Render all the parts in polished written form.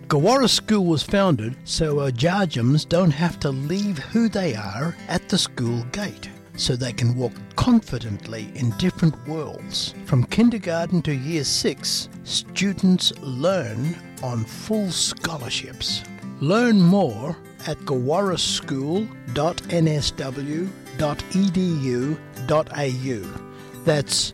Gawara School was founded so Jarjums don't have to leave who they are at the school gate, so they can walk confidently in different worlds. From kindergarten to year 6, students learn on full scholarships. Learn more at gawaraschool.nsw.edu.au. That's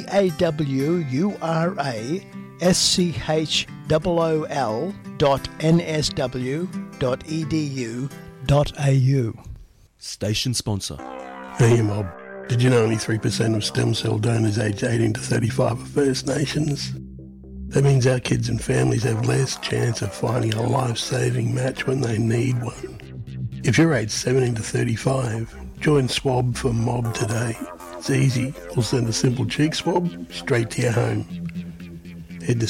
GAWURASCHOOL.nsw.edu.au. Station sponsor. Hey, Mob. Did you know only 3% of stem cell donors aged 18 to 35 are First Nations? That means our kids and families have less chance of finding a life-saving match when they need one. If you're aged 17 to 35, join Swab for Mob today. It's easy. We'll send a simple cheek swab straight to your home. Head to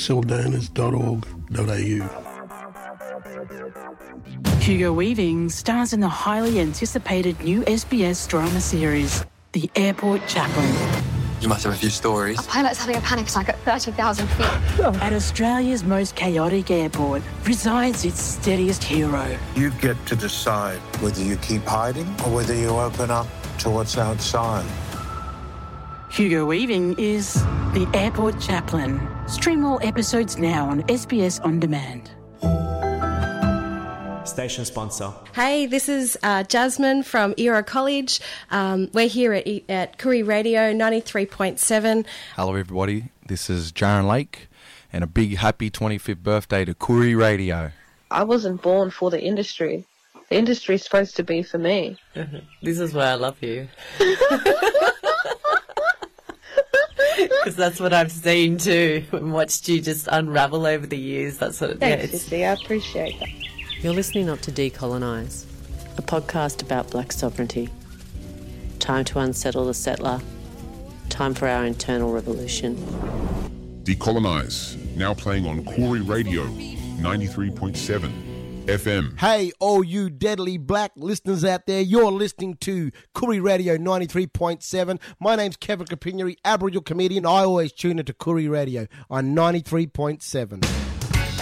stemcelldonors.org.au. Hugo Weaving stars in the highly anticipated new SBS drama series, The Airport Chaplain. You must have a few stories. A pilot's having a panic attack at 30,000 feet. At Australia's most chaotic airport resides its steadiest hero. You get to decide whether you keep hiding or whether you open up to what's outside. Hugo Weaving is The Airport Chaplain. Stream all episodes now on SBS On Demand. Station sponsor. Hey, this is Jasmine from Era College. We're here at Koori Radio 93.7. Hello everybody, this is Jaron Lake and a big happy 25th birthday to Koori Radio. I wasn't born for the industry. The industry's supposed to be for me. This is why I love you. Because that's what I've seen too and watched you just unravel over the years. That's what Thanks, Sissy. I appreciate that. You're listening not to Decolonise, a podcast about black sovereignty. Time to unsettle the settler. Time for our internal revolution. Decolonise, now playing on Koori Radio 93.7 FM. Hey, all you deadly black listeners out there, you're listening to Koori Radio 93.7. My name's Kevin Capignery, Aboriginal comedian. I always tune into Koori Radio on 93.7.